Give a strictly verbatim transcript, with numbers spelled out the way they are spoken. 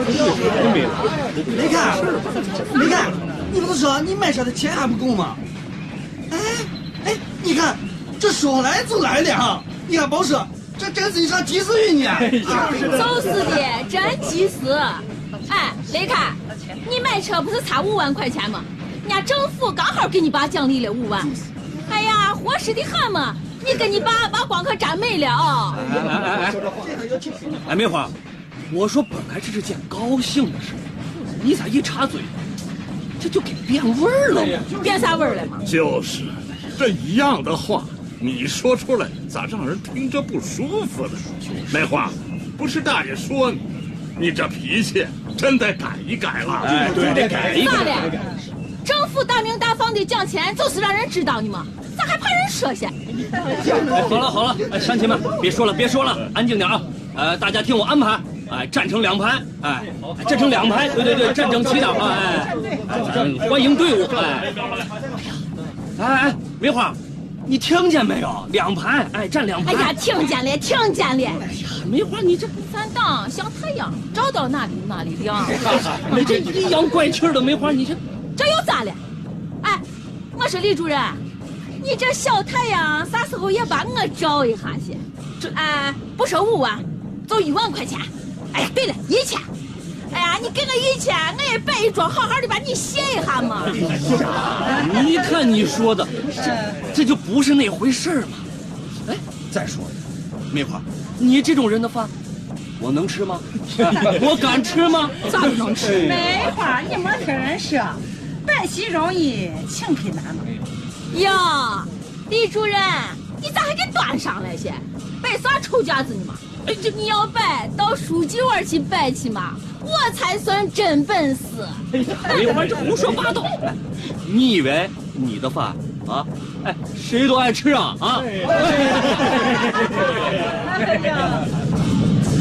没看，没看，你不是说你买车的钱还不够吗？哎哎，你看这说来就来了，你看宝叔，这真是一场及时雨呢。 就是的，真及时。哎，雷凯，你买车不是差五万块钱吗？人家政府刚好给你爸奖励了五万。哎呀，合适的很嘛！你跟你爸把光可占没了。 哎哎哎哎，哎，梅花，我说本来这是件高兴的事，你咋一插嘴，这就给变味儿了？ 变啥味儿了嘛？ 就是，这一样的话，你说出来咋让人听着不舒服呢？梅花，不是大爷说你，你这脾气真得改一改了。 哎，对，得改一改。 咋的？政府大名大放的奖钱，就是让人知道你嘛，咋还怕人说些？ 哎，好了好了，哎，乡亲们，别说了别说了，安静点啊！呃，大家听我安排，哎，站成两排，哎，站成两排，对对对，站整齐点啊，哎，欢迎队伍，哎，哎哎，梅花，你听见没有？两排，哎，站两排。 哎呀，听见了，听见了。 哎呀，梅花，你这咱党像太阳，照到哪里哪里亮。 你这阴阳怪气的梅花，你这这又咋了？哎，我说李主任，你这小太阳啥时候也把我照一下去？这哎，不收五万，就一万块钱。哎呀，对了，一千。哎呀，你给我一千，我也摆一桌，好好的把你谢一下嘛。 你看你说的，这这就不是那回事嘛。哎，再说了，梅花，你这种人的饭，我能吃吗？我敢吃吗？ 咋不能吃？ 梅花，你没听人说，办喜容易，请品难嘛。 呀，李主任，你咋还给端上来些？摆啥臭架子呢嘛？哎，这你要摆到书记院去摆去嘛，我才算真本事。 梅花，这胡说八道！你以为你的饭啊，哎，谁都爱吃啊啊！ 哎呀。